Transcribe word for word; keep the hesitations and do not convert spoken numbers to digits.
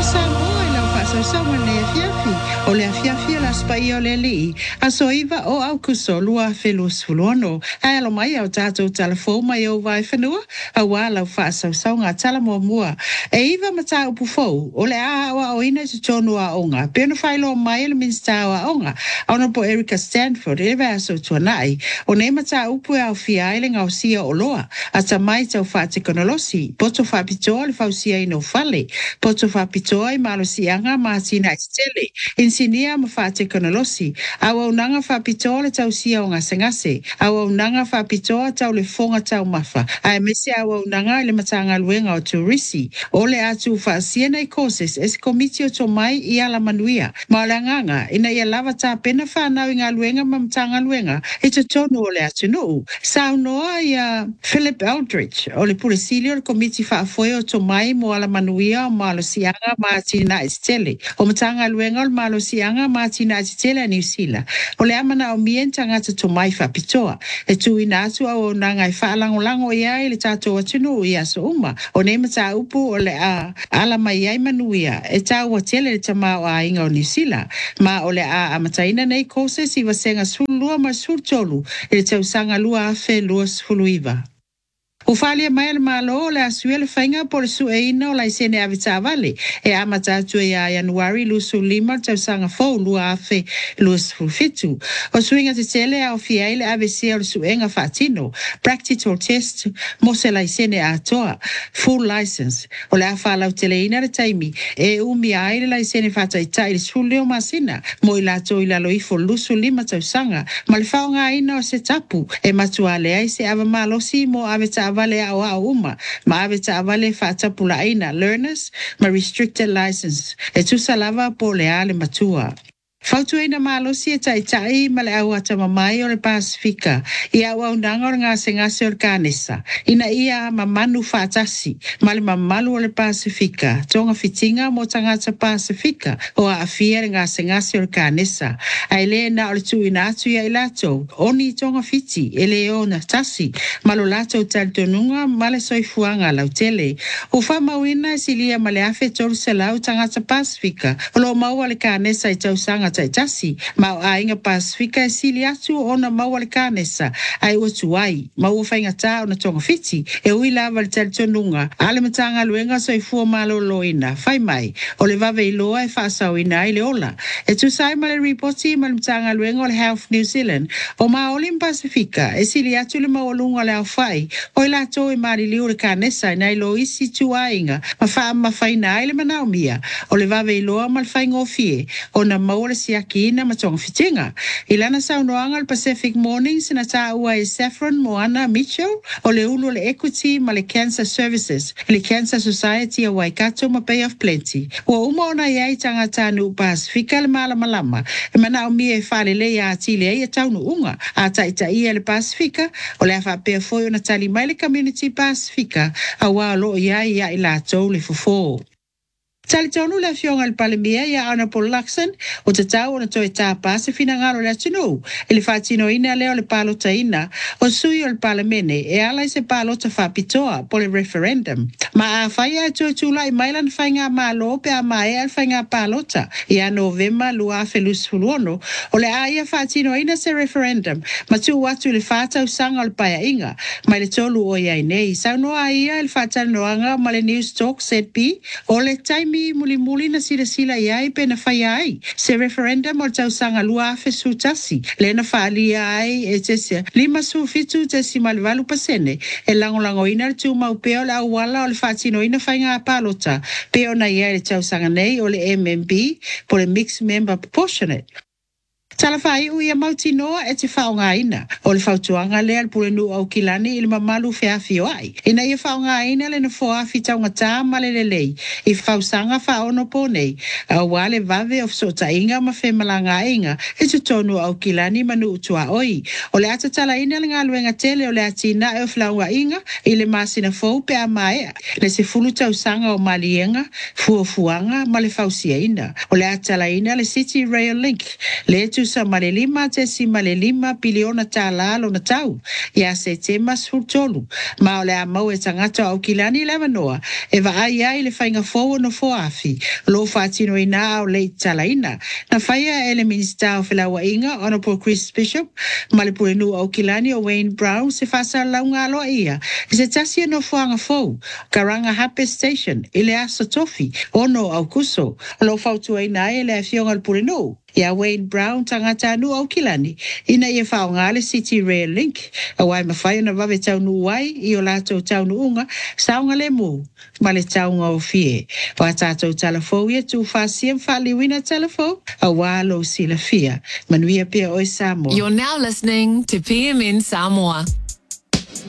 Samoa i lau whaasausaunga le afiafi, o le afiafi la spai o le li, a soiva o au kuso lua whelus fuluono, a alo mai au tātou talafou mai o vai whenua, a wā lau whaasausaunga tala mua mua, e iwa mata upu fau, o le a awa o ina te tonu a onga, pēna whailo mai le minsta a onga, Honorable Erica Stanford, e vea so tuanai, o ne mata upu e au fia ele ngau sia o loa, a ta mai tau whaatekonolosi, poto whaapitoa le fausia ino fale, poto whaapitoa i malo sianga maatina istele, insinia ma whaatekonolosi, awa unanga whaapitoa le tau sia o ngasengase, awa unanga whaapitoa tau le fonga tau mafa, a mese awa unanga le matanga luenga o turisi, o le atu whaasia nei koses, es komiti o to mai i ala manuia, ma le nganga, ina ia lava ta pena whanau i ngā luenga ma matanga luenga, e te tonu o le atu nuu. Sau noa i a Philip Eldridge, o le puresilio le komiti whaafoe o to mai mo ala manuia o malo sianga maatina istele, o matanga luenga o malo sianga maatina istele a New Zealand, o le amana o mien tangata to mai whapitoa, e tu ina atu au nanga i whaalango lango ia i le tato atu nuu i aso uma, o ne mata upu o le a ala mai ai manuia, e tau wa tele le tamau a inga o New Zealand, ma o le a amataina nei kose si wasenga sulua ma sultolu, e le tau sanga lua afe lua sfuluiva. O falia mai le malo le asue le whainga por su e ina o laisene avita vale, e amata atu e a Januari lusu lima tau sanga fau lua afe lua sfulfitu. O suinga te tele a o fiaile avese o su enga fatino, practical test, mo se laisene a toa, full license, o le afa lau tele ina le taimi, e umi aile laisene fata i tai le suleo masina, mo i lato i lalo ifo lusu lima tau sanga, ma le fao ngā ina o se tapu, e matua le ai se ava malosi mo aveta vale a wa uma ma aveta vale fata pula aina learners ma restricted license e tu salava po le ale matua. Fautu ina malo si e tai tai ma le au ata mamai o le Pasifika i au au nanga o ngā se ngase o le kanesa ina ia ma manu fatasi ma le mamalu o le Pasifika tonga fitinga mo tangata Pasifika o a afia le ngā se ngase o le kanesa ai le na o le tu ina atu ia i lato oni tonga fiti e le o na tasi ma lo lato taltonunga ma le soifuanga lau tele o fa mawina si lia ma le afe tolu se lau tangata Pasifika o lo maua le kanesa i tau sanga tai tasi, ma o ainga Pasifika e sili atu o na maua le kanesa, ai ua tuai, ma ua whainga tā o na tonga fiti, e ui lava le talitonunga, ale matanga luenga so i fua malo loina, whai mai, o le vave i loa e whaasau ina i le ola. E tu sai ma le ripoti ma le matanga luenga o le Health New Zealand, o ma olim Pasifika, e sili atu le maolunga le au whai, o i lato e mari liu le kanesa, ina i lo isi tuainga, ma wha ma whaina ai le manaumia, o le vave i loa ma le whaingo fie, o na maua siakina ma tonga fitinga. Ilana saunoanga al Pacific Mornings na ta ua e Saffron Moana Mitchell o le ulu le Equity ma le Cancer Services, le Cancer Society a Waikato ma Bay of Plenty. Ua uma ona iai tangata nu Pasifika le mala malama. E mana o mi e whale le a atile e taunu unga a taita ia le Pasifika o le afa pea foi o na tali mai le Community Pasifika a walo iai ia i lato le fufo. Tali tonu le fionga le palemia ia Honorable Luxon o te tau o na toi tā pāse fina ngaro le atinu. E le whātino ina leo le pālota ina o sui o le palemene e ala se pālota whapitoa po le referendum. Ma a whaia e tui tūla i mailan whainga mā lope a mā e al whainga pālota i a novema lua felus fuluono o le a ia whātino ina se referendum ma tu watu le whātau sanga o le paia inga mai le tolu o iai nei. Sau noa ia le whātanoanga ma le News Talk Z P o le taimi muli muli na sila sila iai pe na whai ai. Se referendum o tau sanga lua afe su tasi. Le na whaali ai e te se lima su fitu te si malivalu pasene. E lango lango ina le tu mau peo le awala o le whaatino ina whainga apalota. Peo na iai le tau sanga nei o le M M B po le Mixed Member Proportionate. Tala whai ui a mauti noa e te whaonga ina. O le whautuanga lea le pule nu au kilani i le mamalu whiawhio ai. Ina ia whaonga ina le na whoafi taunga tā male le lei. I whausanga whaono po nei. A wale vave of sota inga ma whemalanga inga. E tu tonu au kilani manu utua oi. O le ata tala ina le ngā luenga tele o le atina e o whaonga inga. I le masina fau pe a maea. Le se fulu tausanga o malienga. Fuafuanga ma le whausia ina. O le ata la ina le City Rail Link. Le tu usa malelima te si malelima piliona tala lo na tau ia se te masfutolu ma ole a mau e tangata au kilani le manoa e va ai ai le fainga fo no fo afi lo fatino ina o le talaina na faia ele minista o felawa inga honorable Chris Bishop malipulenu au kilani o Wayne Brown se fasa launga lo ia se tasi no fuanga fo karanga happy station ile aso tofi ono au kuso lo fautu ina ele fionga pulenu ia Wayne Brown tangata nu au kilani ina ia faunga le City Rail Link a wai mawhai na wawe tau nu wai i o lato tau nu unga saunga le mu ma le taunga o fie wa tatou talafo ia tu fasiem faliwina talafo a walo sila fia manuia pia oi Samoa. You're now listening to P M N Samoa.